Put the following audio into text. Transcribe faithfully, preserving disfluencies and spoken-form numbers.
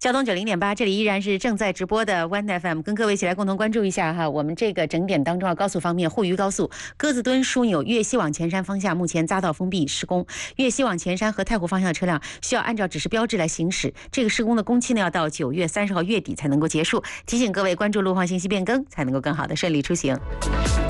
交通九零点八，这里依然是正在直播的 One F M， 跟各位一起来共同关注一下哈，我们这个整点当中啊，高速方面，沪渝高速鸽子墩枢纽粤西往前山方向目前匝道封闭施工，粤西往前山和太湖方向的车辆需要按照指示标志来行驶。这个施工的工期呢，要到九月三十号月底才能够结束。提醒各位关注路况信息变更，才能够更好的顺利出行。